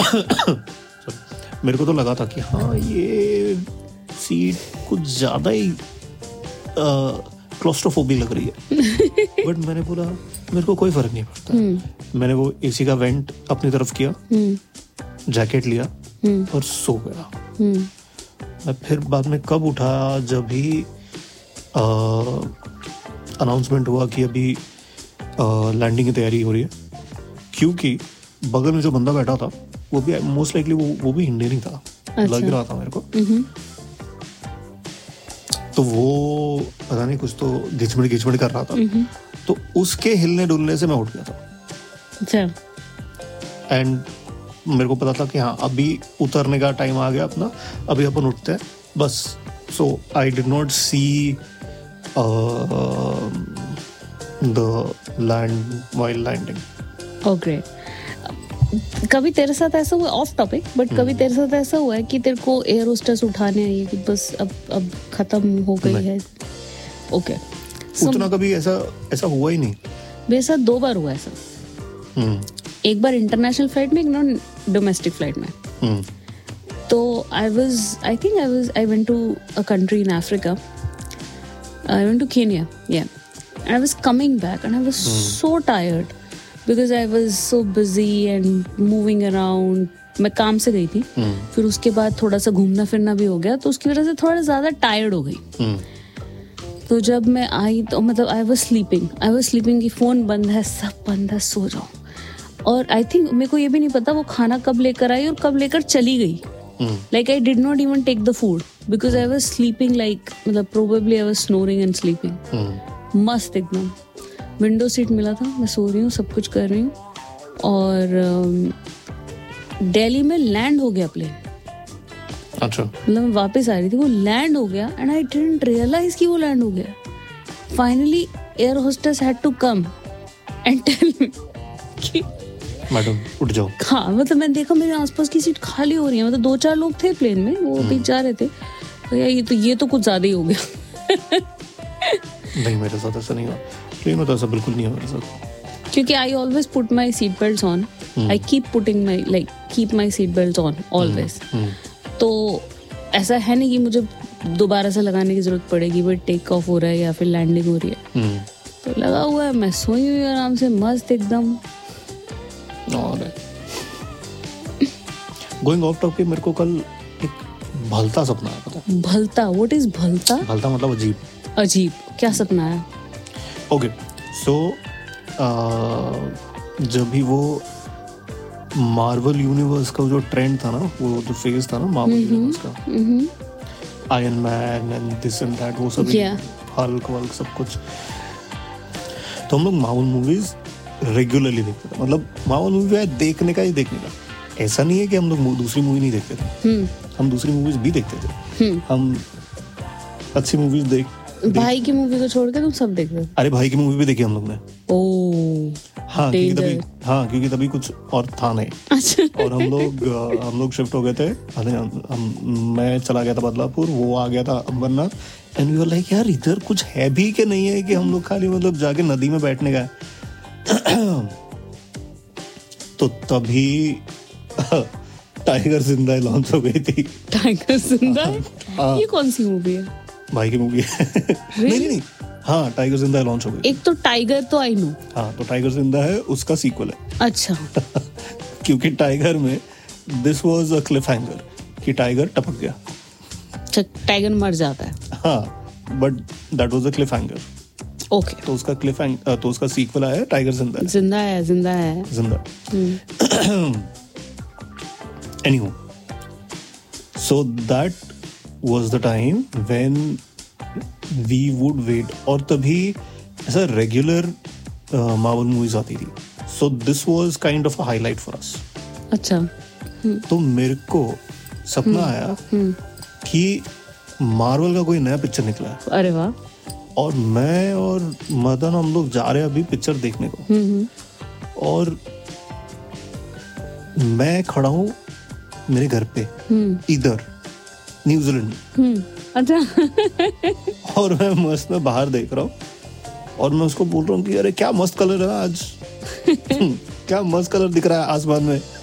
मेरे को तो लगा था कि हाँ ये सीट कुछ ज़्यादा ही क्लॉस्ट्रोफोबिक लग रही है। बट मैंने बोला मेरे को कोई फर्क नहीं पड़ता। मैंने वो एसी का वेंट अपनी तरफ किया, जैकेट लिया और सो गया। मैं फिर बाद में कब उठा, जब भी अनाउंसमेंट हुआ कि अभी लैंडिंग की तैयारी हो रही है, क्योंकि बगल में जो बंदा बैठा था वो भी मोस्ट लाइकली वो भी इंडियन ही था। अच्छा। लग रहा था मेरे को। तो वो पता नहीं कुछ तो घिचमड़ कर रहा था, तो उसके हिलने डुलने से मैं उठ गया था। अच्छा। एंड मेरे को पता था कि हाँ अभी उतरने का टाइम आ गया अपना, अभी अपन उठते हैं बस। सो I did not see the land while landing. Okay. कभी तेरे साथ ऐसा हुआ, ऑफ टॉपिक, बट कभी तेरे साथ ऐसा हुआ है कि तेरे को एयर होस्टेस उठाने आई है कि बस अब खत्म हो गई है? ओके। उतना कभी ऐसा हुआ ही नहीं। मेरे साथ 2 बार हुआ ऐसा। एक बार इंटरनेशनल फ्लाइट में, एक नॉन डोमेस्टिक फ्लाइट में। तो I went to a country in Africa. I went to Kenya, yeah. And I was coming back and I was so tired because I was so busy and moving around. मैं काम से गई थी, फिर उसके बाद थोड़ा सा घूमना फिरना भी हो गया, तो उसकी वजह से थोड़ा ज़्यादा टायर्ड हो गई। तो जब मैं आई तो मतलब आई वॉज स्लीपिंग कि फ़ोन बंद है, सब बंद है, सो जाओ। और आई थिंक मेरे को ये भी नहीं पता वो खाना कब लेकर आई और कब लेकर चली गई। Like I did not even take the food because I was sleeping like मतलब probably I was snoring and sleeping. मस्त एकदम विंडो सीट मिला था, मैं सो रही हूँ, सब कुछ कर रही हूँ, और दिल्ली में लैंड हो गया प्लेन। अच्छा। मतलब मैं वापस आ रही थी, वो लैंड हो गया एंड आई डिडंट रियलाइज कि वो लैंड हो गया। Finally air hostess had to come and tell me कि मैडम उठ जाओ। हाँ, मतलब मैं देखा मेरे आसपास की सीट खाली हो रही है, मतलब 2-4 लोग थे प्लेन में, वो भी जा रहे थे। तो यार ये तो कुछ ज्यादा ही हो गया। नहीं, मेरे साथ ऐसा नहीं हुआ, प्लेन में तो ऐसा बिल्कुल नहीं हुआ मेरे साथ। क्योंकि I always put my seat belt on, I keep my seat belt on always. तो ऐसा है नहीं कि मुझे दोबारा से लगाने की जरूरत पड़ेगी, बट टेक ऑफ हो रहा है या फिर लैंडिंग हो रही है तो लगा हुआ है, मैं सोई हुई आराम से मस्त एकदम। गोइंग ऑफ टॉपिक, मेरे को कल एक भलता सपना आया। पता है भलता? व्हाट इज भलता? भलता मतलब अजीब। अजीब क्या सपना आया? ओके, सो जब भी वो मार्वल यूनिवर्स का जो ट्रेंड था ना, वो जो फेज था ना मार्वल यूनिवर्स का, iron man and this and that, वो सब हल्क वल्क सब कुछ, तो हम लोग मार्वल मूवीज रेगुलरली देखते थे। मतलब मार्वल मूवी देखने का ही देखने का, ऐसा नहीं है कि हम लोग दूसरी मूवी नहीं देखते थे। हम दूसरी मूवीज भी देखते थे। हम अच्छी मूवीज देख भाई की मूवी को छोड़ के तुम सब देखते थे? अरे भाई की मूवी भी देखी हम लोग ने। हाँ, क्योंकि तभी कुछ और था नहीं। अच्छा। और हम लोग शिफ्ट हो गए थे। मैं चला गया था बदलापुर, वो आ गया था Ambernath, and we were like यार इधर कुछ है भी कि नहीं है कि हम लोग खाली मतलब जाके नदी में बैठने का। तो तभी टाइगर जिंदा लॉन्च हो गई थी। टाइगर जिंदा? ये कौन सी मूवी है? भाई की मूवी है। नहीं, हाँ, टाइगर जिंदा लॉन्च हो गई। एक तो टाइगर तो आई नो। हाँ, तो टाइगर जिंदा है, उसका सीक्वल है। अच्छा। क्योंकि टाइगर में this was a cliff hanger कि टाइगर टपक गया। अच्छा, टाइगर मर जाता है। हाँ, but that was a cliff hanger. Okay. तो उसका क्लिफ हैंगर, तो उसका सीक्वल आया टाइगर जिंदा है। Anywho, so that was the time when we would wait, और तभी ऐसा रेगुलर मार्वल मूवीज आती थी, so this was kind of a highlight for us. अच्छा। तो मेरे को सपना आया कि मार्वल का कोई नया पिक्चर निकला है। अरे वाह। और मैं और मदन हम लोग जा रहे हैं अभी पिक्चर देखने को, और मैं खड़ा हूँ मेरे घर पे इधर न्यूजीलैंड में। अच्छा। और मैं मस्त में बाहर देख रहा हूँ, और मैं उसको बोल रहा हूँ कि अरे क्या मस्त कलर है आज। क्या मस्त कलर दिख रहा है आसमान में।